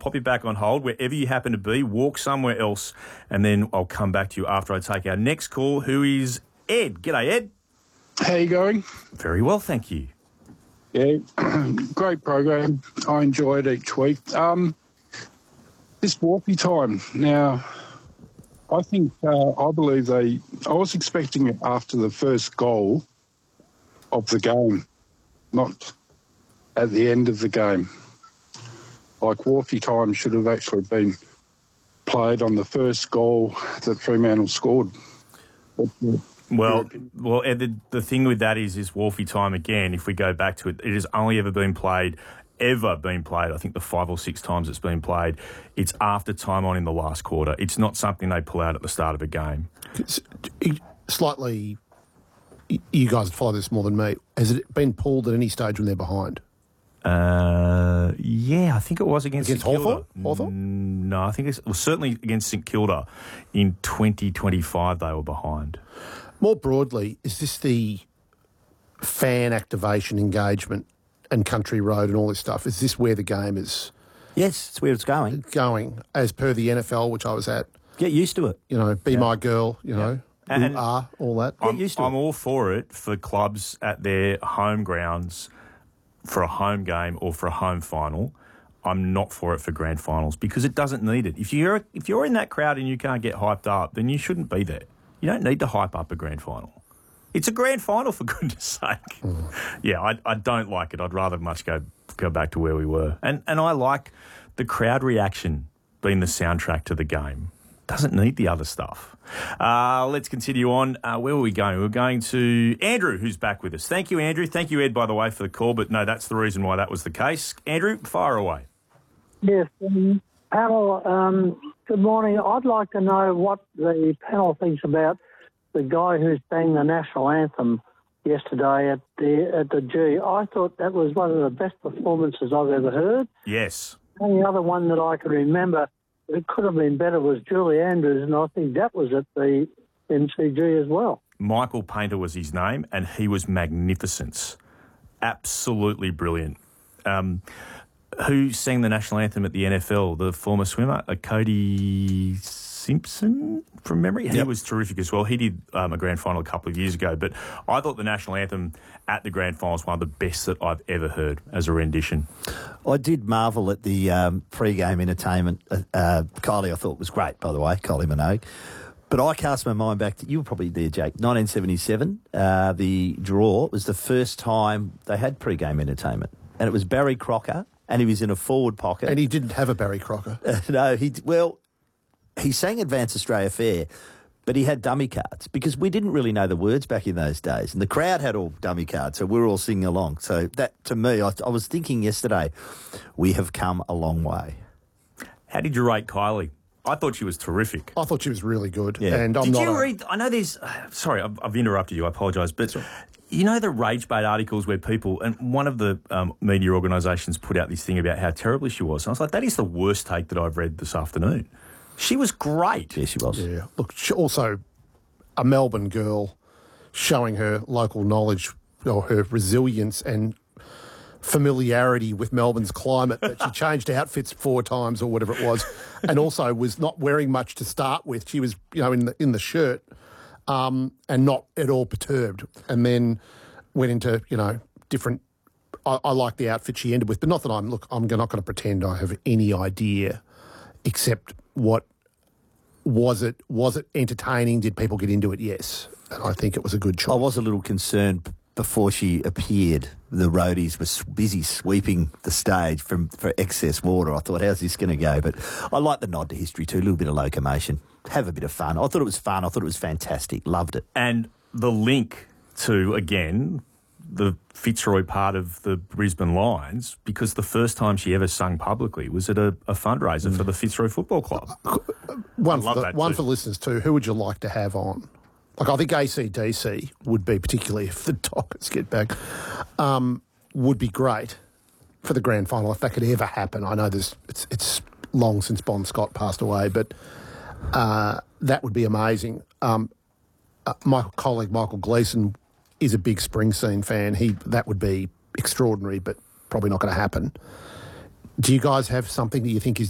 pop you back on hold wherever you happen to be. Walk somewhere else, and then I'll come back to you after I take our next call, who is Ed. G'day, Ed. How you going? Very well, thank you. Yeah, great program. I enjoy it each week. This Warpy time. Now, I believe I was expecting it after the first goal of the game, not at the end of the game. Like Warpy time should have actually been played on the first goal that Fremantle scored. Well, Ed, the thing with that is Wolfie time again. If we go back to it, it has only ever been played. I think the 5 or 6 times it's been played, it's after time on in the last quarter. It's not something they pull out at the start of a game. Slightly, you guys follow this more than me. Has it been pulled at any stage when they're behind? Yeah, I think it was against St Kilda. Hawthorn? No, I think it was certainly against St Kilda in 2025 they were behind. More broadly, is this the fan activation engagement and Country Road and all this stuff? Is this where the game is? Yes, it's where it's going. Going, as per the NFL, which I was at. Get used to it. You know, be my girl, you know, And all that. Get used to it. I'm all for it for clubs at their home grounds for a home game or for a home final. I'm not for it for grand finals because it doesn't need it. If you're in that crowd and you can't get hyped up, then you shouldn't be there. You don't need to hype up a grand final. It's a grand final, for goodness sake. Yeah, I don't like it. I'd rather much go back to where we were. And I like the crowd reaction being the soundtrack to the game. Doesn't need the other stuff. Let's continue on. Where were we going? We're going to Andrew, who's back with us. Thank you, Andrew. Thank you, Ed, by the way, for the call. But no, that's the reason why that was the case. Andrew, fire away. Yes, panel, good morning. I'd like to know what the panel thinks about the guy who sang the national anthem yesterday at the G. I thought that was one of the best performances I've ever heard. Yes. And the other one that I can remember, it could have been better, was Julie Andrews, and I think that was at the MCG as well. Michael Painter was his name, and he was magnificent. Absolutely brilliant. Who sang the national anthem at the NFL? The former swimmer, Cody Simpson, from memory. He was terrific as well. He did a grand final a couple of years ago, but I thought the national anthem at the grand final was one of the best that I've ever heard as a rendition. I did marvel at the pre-game entertainment. Kylie, I thought was great, by the way, Kylie Minogue. But I cast my mind back to, you were probably there, Jake, 1977. The draw was the first time they had pre-game entertainment. And it was Barry Crocker, and he was in a forward pocket. And he didn't have a Barry Crocker. No, he sang Advance Australia Fair, but he had dummy cards because we didn't really know the words back in those days. And the crowd had all dummy cards, so we were all singing along. So that, to me, I was thinking yesterday, we have come a long way. How did you rate Kylie? I thought she was terrific. I thought she was really good. Yeah. And Did you read? I know there's. Sorry, I've interrupted you. I apologise, but you know the rage bait articles where people, and one of the media organisations put out this thing about how terribly she was. And I was like, that is the worst take that I've read this afternoon. She was great. Yeah, she was. Yeah. Look, she also a Melbourne girl showing her local knowledge or her resilience and familiarity with Melbourne's climate, that she changed outfits 4 times or whatever it was, and also was not wearing much to start with. She was, in the shirt, and not at all perturbed, and then went into, different. I like the outfit she ended with, but not that I'm not going to pretend I have any idea, except what was it entertaining? Did people get into it? Yes, and I think it was a good choice. I was a little concerned before she appeared. The roadies were busy sweeping the stage for excess water. I thought, how's this going to go? But I like the nod to history too, a little bit of locomotion. Have a bit of fun. I thought it was fun. I thought it was fantastic. Loved it. And the link to, again, the Fitzroy part of the Brisbane Lions, because the first time she ever sung publicly was at a fundraiser for the Fitzroy Football Club. One for listeners too. Who would you like to have on? Like, I think AC/DC would be, particularly if the Dockers get back, would be great for the grand final if that could ever happen. I know it's long since Bon Scott passed away, but that would be amazing. My colleague Michael Gleeson is a big Springsteen fan. That would be extraordinary, but probably not going to happen. Do you guys have something that you think